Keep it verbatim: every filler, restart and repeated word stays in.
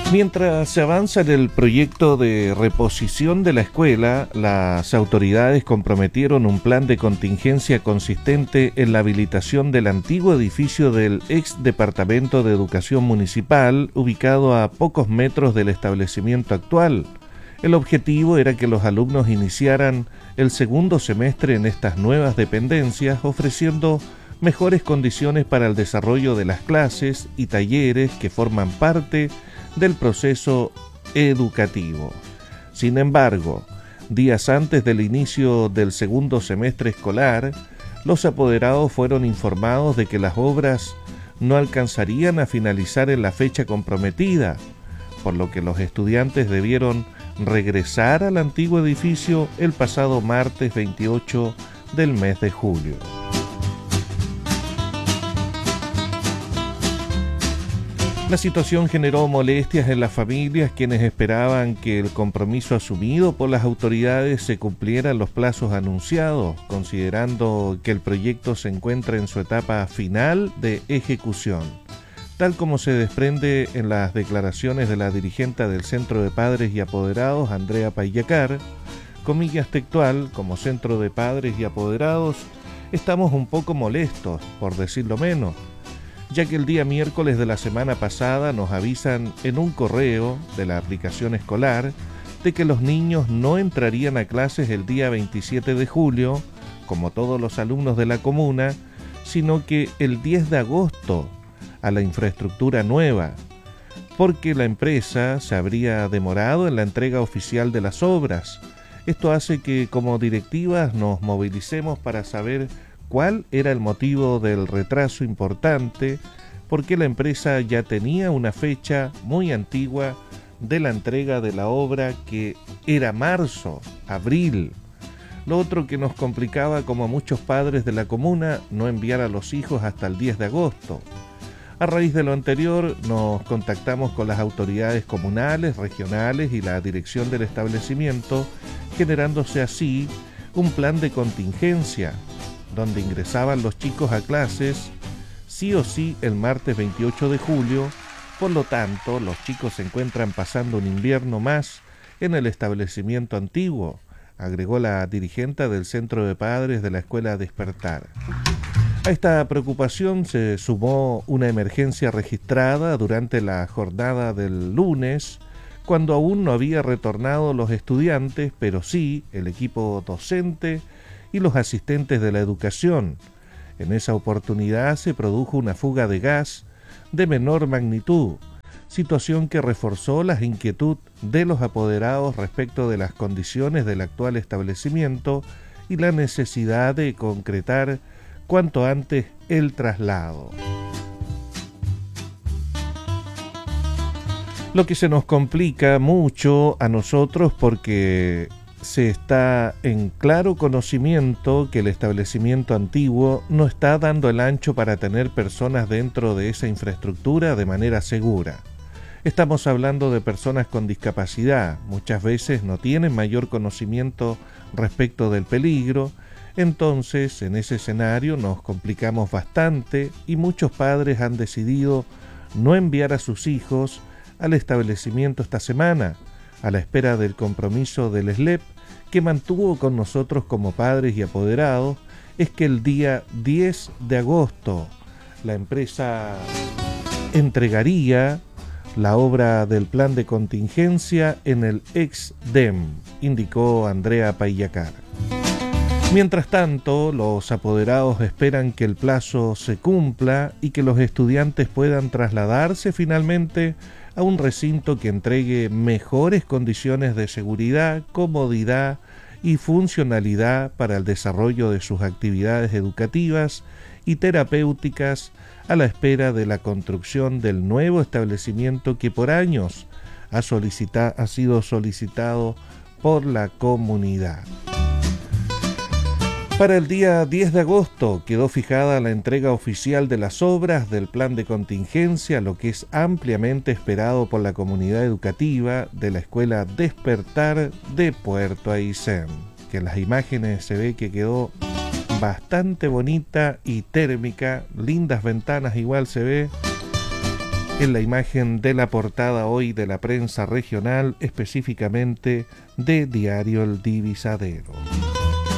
Mientras se avanza en el proyecto de reposición de la escuela, las autoridades comprometieron un plan de contingencia consistente en la habilitación del antiguo edificio del ex Departamento de Educación Municipal, ubicado a pocos metros del establecimiento actual. El objetivo era que los alumnos iniciaran el segundo semestre en estas nuevas dependencias, ofreciendo mejores condiciones para el desarrollo de las clases y talleres que forman parte del proceso educativo. Sin embargo, días antes del inicio del segundo semestre escolar, los apoderados fueron informados de que las obras no alcanzarían a finalizar en la fecha comprometida, por lo que los estudiantes debieron regresar al antiguo edificio el pasado martes veintiocho del mes de julio. La situación generó molestias en las familias, quienes esperaban que el compromiso asumido por las autoridades se cumpliera en los plazos anunciados, considerando que el proyecto se encuentra en su etapa final de ejecución. Tal como se desprende en las declaraciones de la dirigente del Centro de Padres y Apoderados, Andrea Paillacar, comillas textual, como Centro de Padres y Apoderados, estamos un poco molestos, por decirlo menos, ya que el día miércoles de la semana pasada nos avisan en un correo de la aplicación escolar de que los niños no entrarían a clases el día veintisiete de julio, como todos los alumnos de la comuna, sino que el diez de agosto a la infraestructura nueva, porque la empresa se habría demorado en la entrega oficial de las obras. Esto hace que como directivas nos movilicemos para saber cuál era el motivo del retraso importante, porque la empresa ya tenía una fecha muy antigua de la entrega de la obra, que era marzo, abril. Lo otro que nos complicaba, como a muchos padres de la comuna, no enviar a los hijos hasta el diez de agosto. A raíz de lo anterior, nos contactamos con las autoridades comunales, regionales y la dirección del establecimiento, generándose así un plan de contingencia, donde ingresaban los chicos a clases sí o sí el martes veintiocho de julio. Por lo tanto, los chicos se encuentran pasando un invierno más en el establecimiento antiguo, agregó la dirigente del Centro de Padres de la Escuela Despertar. A esta preocupación se sumó una emergencia registrada durante la jornada del lunes, cuando aún no había retornado los estudiantes, pero sí el equipo docente y los asistentes de la educación. En esa oportunidad se produjo una fuga de gas de menor magnitud, situación que reforzó la inquietud de los apoderados respecto de las condiciones del actual establecimiento y la necesidad de concretar cuanto antes el traslado. Lo que se nos complica mucho a nosotros, porque se está en claro conocimiento que el establecimiento antiguo no está dando el ancho para tener personas dentro de esa infraestructura de manera segura. Estamos hablando de personas con discapacidad, muchas veces no tienen mayor conocimiento respecto del peligro. Entonces, en ese escenario nos complicamos bastante y muchos padres han decidido no enviar a sus hijos al establecimiento esta semana, a la espera del compromiso del S L E P que mantuvo con nosotros como padres y apoderados. Es que el día diez de agosto la empresa entregaría la obra del plan de contingencia en el ex D E M, indicó Andrea Paillacar. Mientras tanto, los apoderados esperan que el plazo se cumpla y que los estudiantes puedan trasladarse finalmente a un recinto que entregue mejores condiciones de seguridad, comodidad y funcionalidad para el desarrollo de sus actividades educativas y terapéuticas, a la espera de la construcción del nuevo establecimiento que por años ha, solicita- ha sido solicitado por la comunidad. Para el día diez de agosto quedó fijada la entrega oficial de las obras del plan de contingencia, lo que es ampliamente esperado por la comunidad educativa de la Escuela Despertar de Puerto Aysén, que en las imágenes se ve que quedó bastante bonita y térmica, lindas ventanas igual se ve, en la imagen de la portada hoy de la prensa regional, específicamente de Diario El Divisadero.